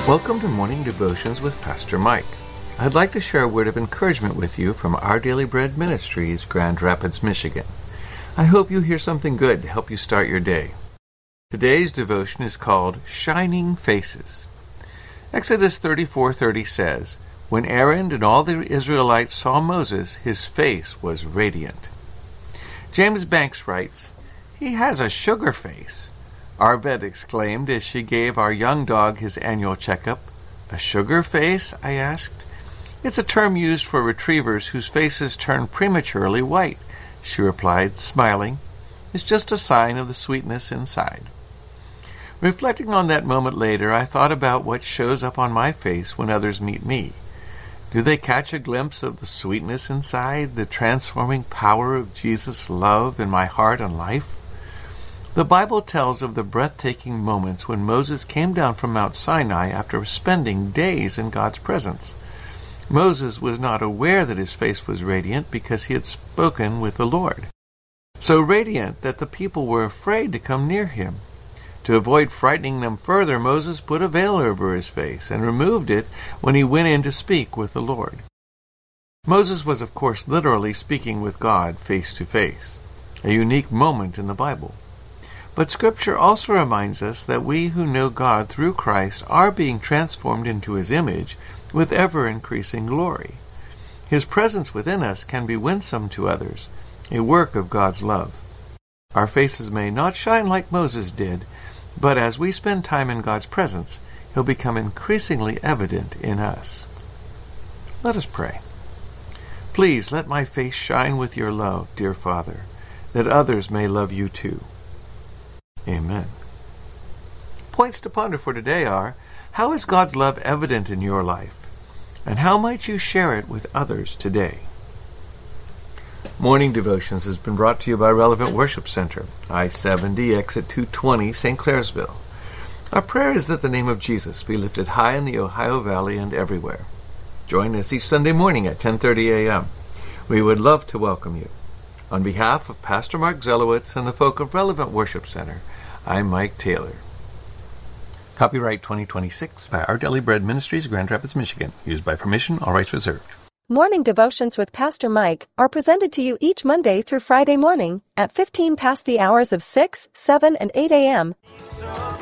Welcome to Morning Devotions with Pastor Mike. I'd like to share a word of encouragement with you from Our Daily Bread Ministries, Grand Rapids, Michigan. I hope you hear something good to help you start your day. Today's devotion is called Shining Faces. Exodus 34:30 says, "When Aaron and all the Israelites saw Moses, his face was radiant." James Banks writes, "He has a sugar face." Our vet exclaimed as she gave our young dog his annual checkup. "A sugar face?" I asked. "It's a term used for retrievers whose faces turn prematurely white," she replied, smiling. "It's just a sign of the sweetness inside." Reflecting on that moment later, I thought about what shows up on my face when others meet me. Do they catch a glimpse of the sweetness inside, the transforming power of Jesus' love in my heart and life? The Bible tells of the breathtaking moments when Moses came down from Mount Sinai after spending days in God's presence. Moses was not aware that his face was radiant because he had spoken with the Lord. So radiant that the people were afraid to come near him. To avoid frightening them further, Moses put a veil over his face and removed it when he went in to speak with the Lord. Moses was, of course, literally speaking with God face to face, a unique moment in the Bible. But Scripture also reminds us that we who know God through Christ are being transformed into His image with ever-increasing glory. His presence within us can be winsome to others, a work of God's love. Our faces may not shine like Moses did, but as we spend time in God's presence, He'll become increasingly evident in us. Let us pray. Please let my face shine with your love, dear Father, that others may love you too. Amen. Points to ponder for today are, how is God's love evident in your life? And how might you share it with others today? Morning Devotions has been brought to you by Relevant Worship Center, I-70, exit 220, St. Clairsville. Our prayer is that the name of Jesus be lifted high in the Ohio Valley and everywhere. Join us each Sunday morning at 10:30 a.m. We would love to welcome you. On behalf of Pastor Mark Zelowitz and the folk of Relevant Worship Center, I'm Mike Taylor. Copyright 2026 by Our Daily Bread Ministries, Grand Rapids, Michigan. Used by permission, all rights reserved. Morning Devotions with Pastor Mike are presented to you each Monday through Friday morning at 15 past the hours of 6, 7, and 8 a.m.